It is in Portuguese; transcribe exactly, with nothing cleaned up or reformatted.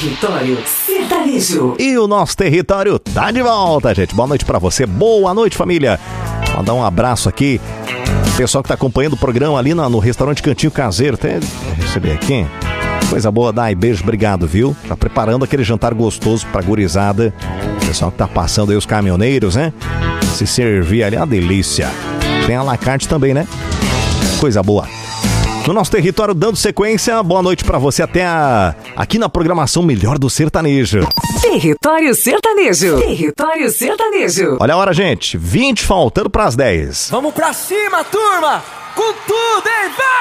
Território Sertanejo. E o nosso território tá de volta, gente. Boa noite pra você, boa noite, família. Mandar um abraço aqui. Pessoal que tá acompanhando o programa ali no, no restaurante Cantinho Caseiro. Até receber aqui. Coisa boa, Dai. Beijo, obrigado, viu? Tá preparando aquele jantar gostoso pra gurizada. Pessoal que tá passando aí, os caminhoneiros, né? Se servir ali, é uma delícia. Tem a la carte também, né? Coisa boa. No nosso território, dando sequência, boa noite pra você até a... aqui na programação Melhor do Sertanejo. Território Sertanejo. Território Sertanejo. Olha a hora, gente. vinte faltando pras dez. Vamos pra cima, turma! Com tudo, hein? Vai!